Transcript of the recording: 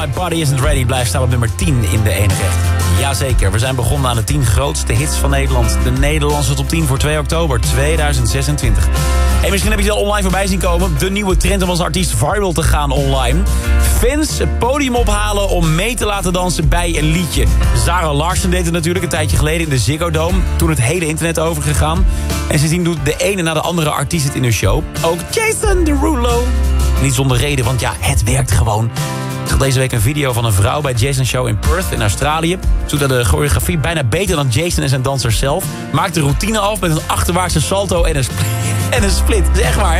My Body Isn't Ready blijft staan op nummer 10 in de enige echte. Jazeker, we zijn begonnen aan de 10 grootste hits van Nederland. De Nederlandse top 10 voor 2 oktober 2026. En misschien heb je ze al online voorbij zien komen. De nieuwe trend om als artiest viral te gaan online. Fans het podium ophalen om mee te laten dansen bij een liedje. Zara Larsson deed het natuurlijk een tijdje geleden in de Ziggo Dome. Toen het hele internet overgegaan. En sindsdien doet de ene na de andere artiest het in de show. Ook Jason Derulo. Niet zonder reden, want ja, het werkt gewoon. Ik zag deze week een video van een vrouw bij Jason's show in Perth in Australië. Ze doet de choreografie bijna beter dan Jason en zijn dansers zelf. Maakt de routine af met een achterwaartse salto en een split. Dat is echt waar, hè?